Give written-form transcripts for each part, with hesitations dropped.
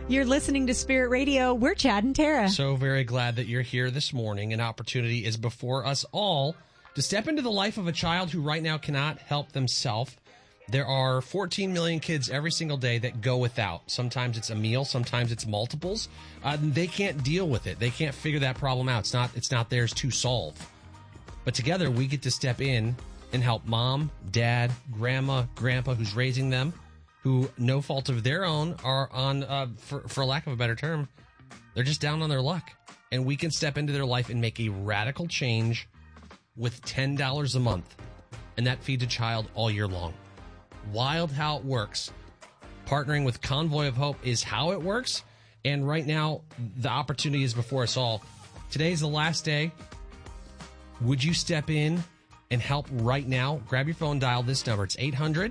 You're listening to Spirit Radio. We're Chad and Tara. So very glad that you're here this morning. An opportunity is before us all to step into the life of a child who right now cannot help themselves. There are 14 million kids every single day that go without. Sometimes it's a meal. Sometimes it's multiples. They can't deal with it. They can't figure that problem out. It's not theirs to solve. But together we get to step in and help mom, dad, grandma, grandpa who's raising them, who, no fault of their own, are on, for lack of a better term, they're just down on their luck. And we can step into their life and make a radical change with $10 a month. And that feeds a child all year long. Wild how it works. Partnering with Convoy of Hope is how it works. And right now, the opportunity is before us all. Today's the last day. Would you step in and help right now? Grab your phone, dial this number. It's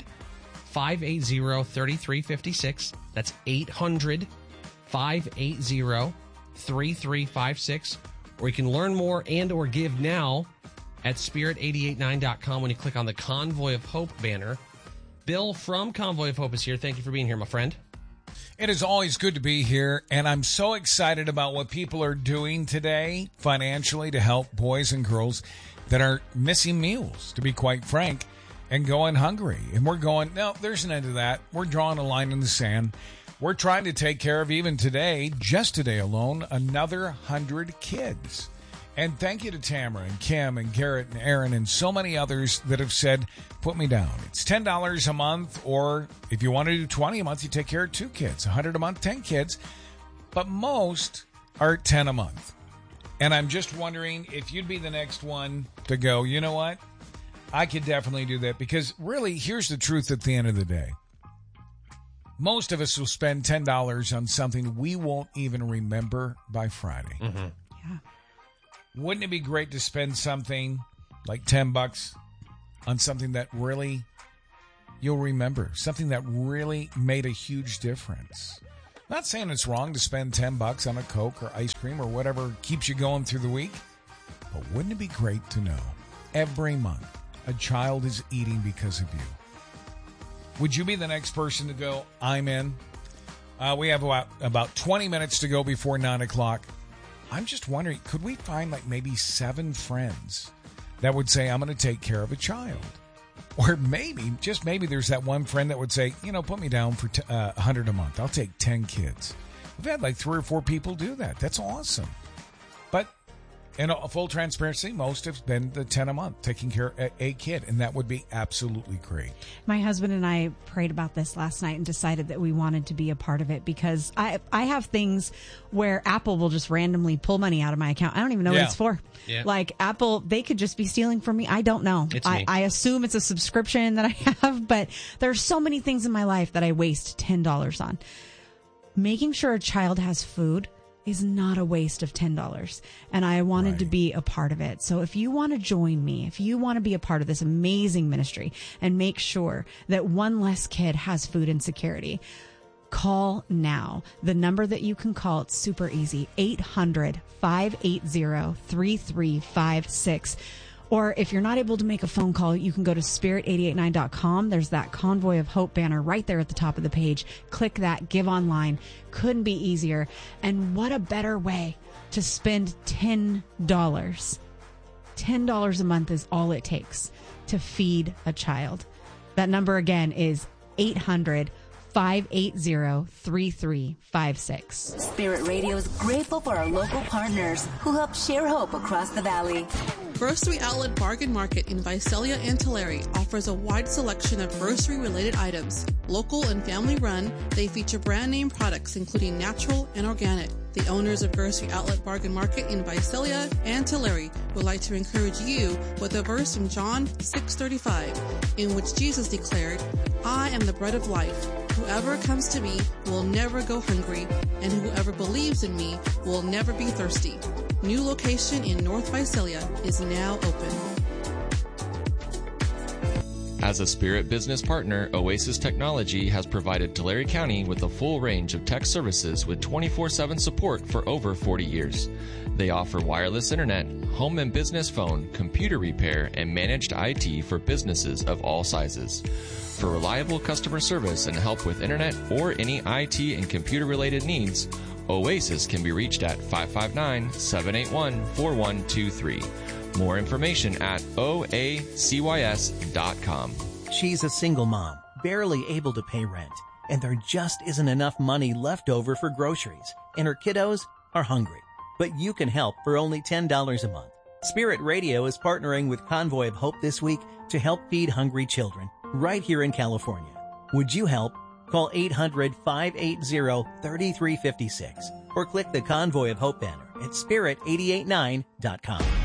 800-580-3356. That's 800-580-3356. Or you can learn more and or give now at spirit889.com when you click on the Convoy of Hope banner. Bill from Convoy of Hope is here. Thank you for being here, my friend. It is always good to be here, and I'm so excited about what people are doing today financially to help boys and girls that are missing meals, to be quite frank, and going hungry. And we're going, no, there's an end to that. We're drawing a line in the sand. We're trying to take care of, even today, just today alone, another 100 kids. And thank you to Tamara and Kim and Garrett and Aaron and so many others that have said, put me down. It's $10 a month, or if you want to do 20 a month, you take care of 2 kids. 100 a month, 10 kids. But most are 10 a month. And I'm just wondering if you'd be the next one to go, you know what? I could definitely do that, because really, here's the truth at the end of the day. Most of us will spend $10 on something we won't even remember by Friday. Mm-hmm. Yeah. Wouldn't it be great to spend something like $10 on something that really you'll remember, something that really made a huge difference? Not saying it's wrong to spend $10 on a Coke or ice cream or whatever keeps you going through the week, but wouldn't it be great to know every month a child is eating because of you? Would you be the next person to go, I'm in? We have about 20 minutes to go before 9 o'clock. I'm just wondering, could we find like maybe 7 friends that would say, I'm going to take care of a child? Or maybe, just maybe, there's that one friend that would say, you know, put me down for 100 a month. I'll take 10 kids. We've had like 3 or 4 people do that. That's awesome. But in full transparency, most have been the 10 a month, taking care of a kid, and that would be absolutely great. My husband and I prayed about this last night and decided that we wanted to be a part of it, because I have things where Apple will just randomly pull money out of my account. I don't even know what it's for. Yeah. Like Apple, they could just be stealing from me. I don't know. It's me. I assume it's a subscription that I have, but there's so many things in my life that I waste $10 on. Making sure a child has food is not a waste of $10. And I wanted to be a part of it. So if you want to join me, if you want to be a part of this amazing ministry and make sure that one less kid has food insecurity, call now. The number that you can call, it's super easy, 800-580-3356. Or if you're not able to make a phone call, you can go to spirit889.com. There's that Convoy of Hope banner right there at the top of the page. Click that, give online. Couldn't be easier. And what a better way to spend $10. $10 a month is all it takes to feed a child. That number again is 800-580-3356. Spirit Radio is grateful for our local partners who help share hope across the valley. Grocery Outlet Bargain Market in Visalia and Tulare offers a wide selection of grocery-related items. Local and family-run, they feature brand-name products including natural and organic. The owners of Grocery Outlet Bargain Market in Visalia and Tulare would like to encourage you with a verse from John 6:35, in which Jesus declared, I am the bread of life. Whoever comes to me will never go hungry, and whoever believes in me will never be thirsty. New location in North Visalia is now open. As a Spirit business partner, Oasis Technology has provided Tulare County with a full range of tech services with 24/7 support for over 40 years. They offer wireless internet, home and business phone, computer repair, and managed IT for businesses of all sizes. For reliable customer service and help with internet or any IT and computer-related needs, Oasis can be reached at 559-781-4123. More information at oacys.com. She's a single mom, barely able to pay rent, and there just isn't enough money left over for groceries, and her kiddos are hungry. But you can help for only $10 a month. Spirit Radio is partnering with Convoy of Hope this week to help feed hungry children right here in California. Would you help? Call 800-580-3356 or click the Convoy of Hope banner at spirit889.com.